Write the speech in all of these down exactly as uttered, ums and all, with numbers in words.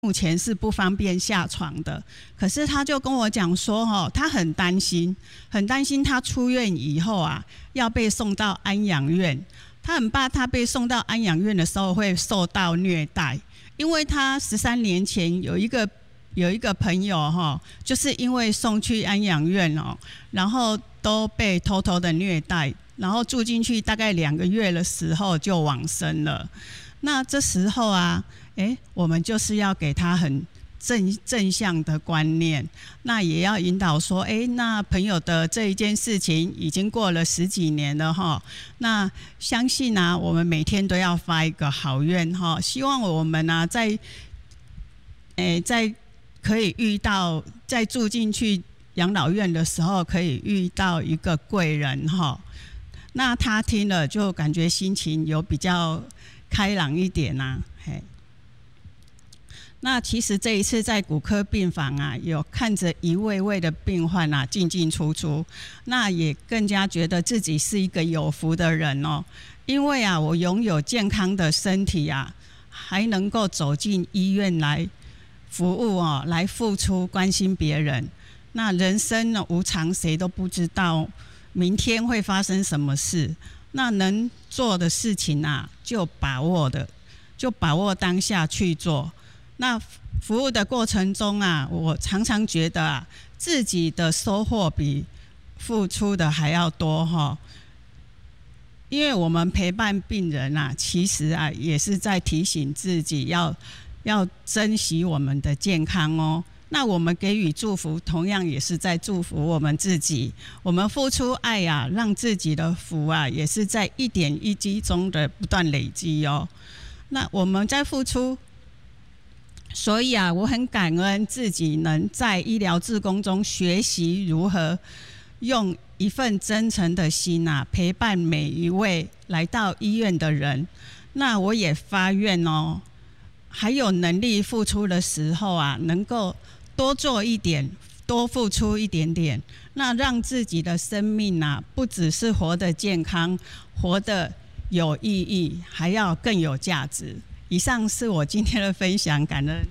目前是不方便下床的，可是他就跟我讲说，哦，他很担心，很担心他出院以后啊，要被送到安养院。他很怕他被送到安养院的时候会受到虐待，因为他十三年前有一个有一个朋友哈，就是因为送去安养院哦，然后都被偷偷的虐待，然后住进去大概两个月的时候就往生了。那这时候啊，哎，我们就是要给他很正正向的观念，那也要引导说，哎，那朋友的这一件事情已经过了十几年了哈，那相信啊，我们每天都要发一个好愿哈，希望我们啊，在，哎，在可以遇到，在住进去养老院的时候，可以遇到一个贵人哈。那他听了就感觉心情有比较开朗一点啊，嘿。那其实这一次在骨科病房啊，有看着一位位的病患啊进进出出，那也更加觉得自己是一个有福的人哦。因为啊，我拥有健康的身体啊，还能够走进医院来服务哦，来付出关心别人。那人生呢无常，谁都不知道明天会发生什么事。那能做的事情啊，就把握的，就把握当下去做。那服务的过程中啊，我常常觉得啊，自己的收获比付出的还要多哈。因为我们陪伴病人啊，其实啊也是在提醒自己要要珍惜我们的健康哦。那我们给予祝福，同样也是在祝福我们自己。我们付出爱啊，让自己的福啊，也是在一点一滴中的不断累积哦。那我们在付出。所以啊，我很感恩自己能在医疗志工中学习如何用一份真诚的心啊，陪伴每一位来到医院的人。那我也发愿哦，还有能力付出的时候啊，能够多做一点，多付出一点点，那让自己的生命啊，不只是活得健康，活得有意义，还要更有价值。以上是我今天的分享，感恩。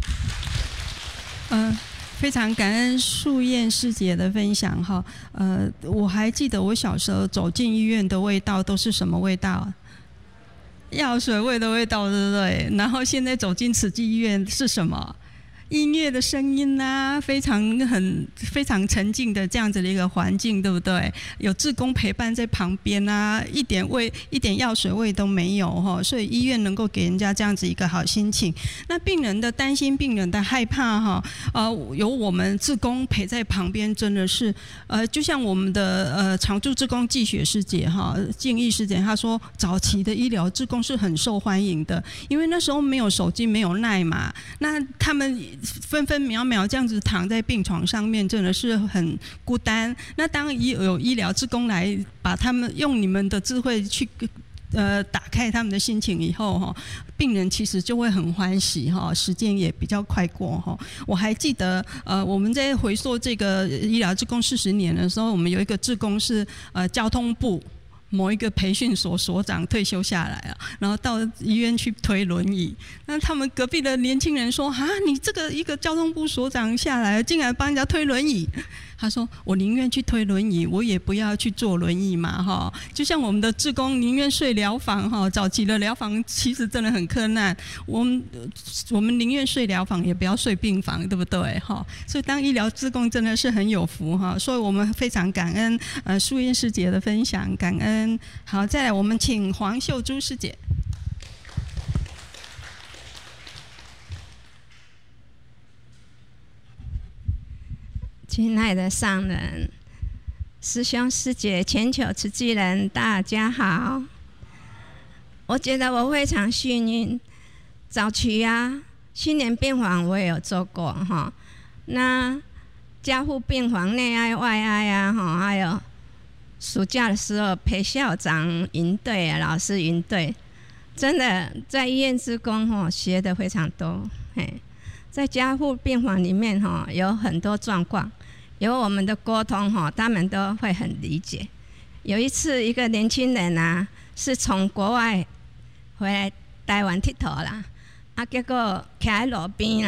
嗯、呃，非常感恩素燕师姐的分享哈。呃，我还记得我小时候走进医院的味道都是什么味道？药水味的味道，对不对？然后现在走进慈济医院是什么？音乐的声音啊，非常很非常沉静的这样子的一个环境，对不对？有志工陪伴在旁边啊，一点味一点药水味都没有哈，所以医院能够给人家这样子一个好心情。那病人的担心，病人的害怕哈，呃，有我们志工陪在旁边，真的是呃，就像我们的呃常驻志工季雪师姐哈，静义师姐她说，早期的医疗志工是很受欢迎的，因为那时候没有手机，没有赖嘛，那他们分分秒秒这样子躺在病床上面，真的是很孤单。那当有医疗志工来把他们用你们的智慧去呃打开他们的心情以后哈，病人其实就会很欢喜哈，时间也比较快过哈。我还记得呃我们在回溯这个医疗志工四十年的时候，我们有一个志工是呃交通部某一个培训所所长退休下来了，然后到医院去推轮椅。那他们隔壁的年轻人说：“啊，你这个一个交通部所长下来，竟然帮人家推轮椅。”他说：“我宁愿去推轮椅，我也不要去坐轮椅嘛，哈。就像我们的志工宁愿睡疗房，哈，早期的疗房其实真的很困难，我们我们宁愿睡疗房，也不要睡病房，对不对，哈？所以当医疗志工真的是很有福，哈。所以我们非常感恩呃素燕师姐的分享，感恩。好，再来我们请黄秀珠师姐。” 亲爱的上人、师兄师姐、全球慈济人，大家好。我觉得我非常幸运，早期啊，新年病房我也有做过哈。那加护病房内哀外哀啊哈，还有暑假的时候陪校长营队啊，老师营队，真的在医院志工哈学的非常多。嘿，在加护病房里面哈有很多状况。有我们的沟通哈，他们都会很理解。有一次，一个年轻人啊，是从国外回来台湾佚佗啦， 啊，结果徛喺路边啦。